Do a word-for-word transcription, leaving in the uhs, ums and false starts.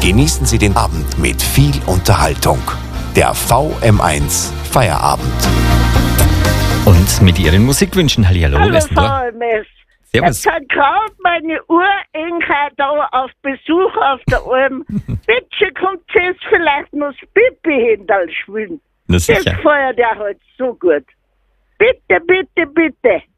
Genießen Sie den Abend mit viel Unterhaltung. Der V M eins Feierabend. Und mit Ihren Musikwünschen. Hallihallo, Hallo, wer ist denn da? V M S. Servus. Jetzt hat gerade meine Urenkel da auf Besuch auf der Alm. Bitte kommt sie jetzt vielleicht noch das Pipi-Händel spielen. Na Das sicher. feiert er halt so gut. Bitte, bitte, bitte.